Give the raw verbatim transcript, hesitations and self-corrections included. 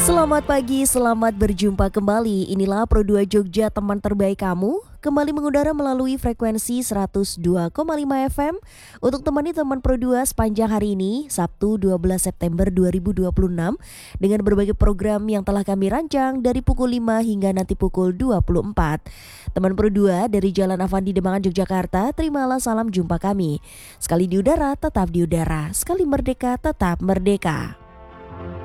Selamat pagi, selamat berjumpa kembali. Inilah Pro dua Jogja, teman terbaik kamu. Kembali mengudara melalui frekuensi seratus dua koma lima F M untuk temani teman Pro dua sepanjang hari ini, Sabtu dua belas September dua ribu dua puluh enam, dengan berbagai program yang telah kami rancang dari pukul lima hingga nanti pukul dua puluh empat. Teman Pro dua dari Jalan Avandi Demangan Yogyakarta, terimalah salam jumpa kami. Sekali di udara, tetap di udara. Sekali merdeka, tetap merdeka.